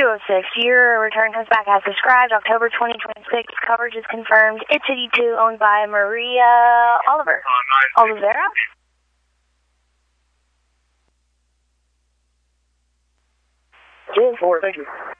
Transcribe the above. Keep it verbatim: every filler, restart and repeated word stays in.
oh six. Your return comes back as described. October twenty twenty-six. Coverage is confirmed. It's City two, owned by Maria Oliver. Oliveira? two oh four, thank you.